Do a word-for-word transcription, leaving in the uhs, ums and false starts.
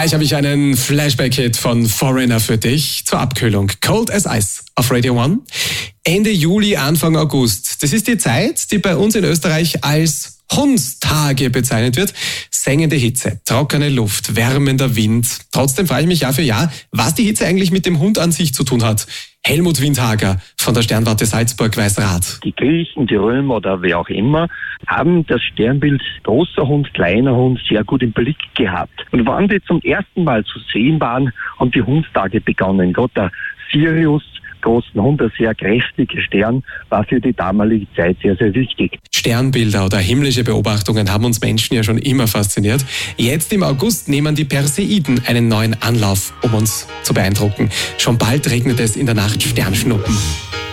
Gleich habe ich einen Flashback-Hit von Foreigner für dich zur Abkühlung. Cold as Ice auf Radio One. Ende Juli, Anfang August. Das ist die Zeit, die bei uns in Österreich als Hundstage bezeichnet wird. Sengende Hitze, trockene Luft, wärmender Wind. Trotzdem frage ich mich Jahr für Jahr, was die Hitze eigentlich mit dem Hund an sich zu tun hat. Helmut Windhager von der Sternwarte Salzburg weiß Rat. Die Griechen, die Römer oder wer auch immer haben das Sternbild großer Hund, kleiner Hund sehr gut im Blick gehabt. Und wann die zum ersten Mal zu sehen waren, haben die Hundstage begonnen. Gott, der Sirius, großen Hund, ein sehr kräftiger Stern, war für die damalige Zeit sehr, sehr wichtig. Sternbilder oder himmlische Beobachtungen haben uns Menschen ja schon immer fasziniert. Jetzt im August nehmen die Perseiden einen neuen Anlauf, um uns zu beeindrucken. Schon bald regnet es in der Nacht Sternschnuppen.